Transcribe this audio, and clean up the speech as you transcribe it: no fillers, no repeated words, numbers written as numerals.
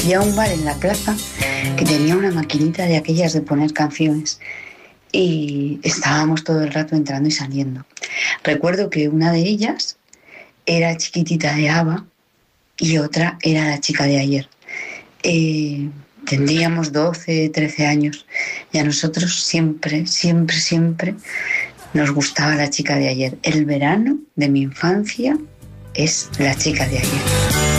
Había un bar en la plaza que tenía una maquinita de aquellas de poner canciones y estábamos todo el rato entrando y saliendo. Recuerdo que una de ellas era Chiquitita de ABBA y otra era La chica de ayer. Tendríamos 12, 13 años y a nosotros siempre nos gustaba La chica de ayer. El verano de mi infancia es La chica de ayer.